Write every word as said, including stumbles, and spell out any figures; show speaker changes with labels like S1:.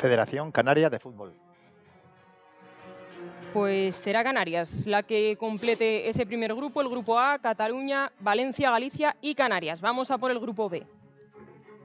S1: Federación Canaria de Fútbol.
S2: Pues será Canarias la que complete ese primer grupo, el grupo A, Cataluña, Valencia, Galicia y Canarias. Vamos a por el grupo B.